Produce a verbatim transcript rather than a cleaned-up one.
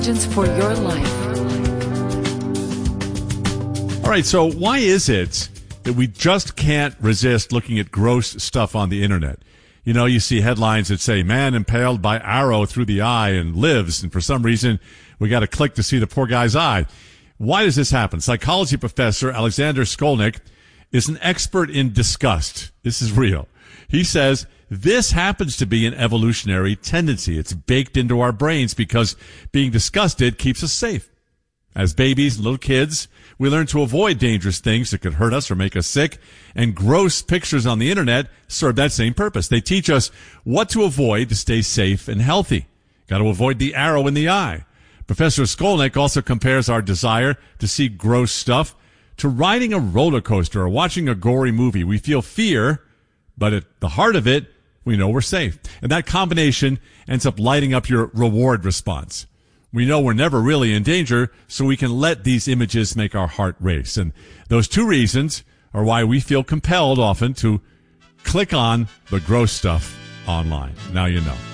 For your life. All right, so why is it that we just can't resist looking at gross stuff on the internet? You know, you see headlines that say, man impaled by arrow through the eye and lives, and for some reason, we got to click to see the poor guy's eye. Why does this happen? Psychology professor Alexander Skolnick is an expert in disgust. This is real. He says this happens to be an evolutionary tendency. It's baked into our brains because being disgusted keeps us safe. As babies and little kids, we learn to avoid dangerous things that could hurt us or make us sick, and gross pictures on the internet serve that same purpose. They teach us what to avoid to stay safe and healthy. Got to avoid the arrow in the eye. Professor Skolnick also compares our desire to see gross stuff to riding a roller coaster or watching a gory movie. We feel fear, but at the heart of it, we know we're safe. And that combination ends up lighting up your reward response. We know we're never really in danger, so we can let these images make our heart race. And those two reasons are why we feel compelled often to click on the gross stuff online. Now you know.